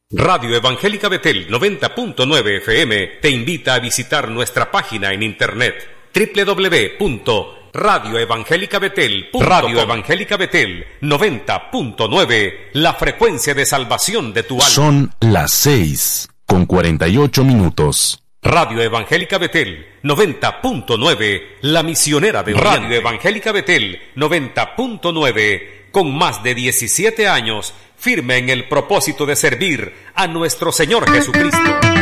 Radio Evangélica Betel 90.9 FM te invita a visitar nuestra página en internet www.radioevangelicabetel.com. Radio Evangélica Betel 90.9, la frecuencia de salvación de tu alma. Son las 6:48. Radio Evangélica Betel 90.9, la misionera de Oriente. Radio Evangélica Betel 90.9, con más de 17 años, firme en el propósito de servir a nuestro Señor Jesucristo.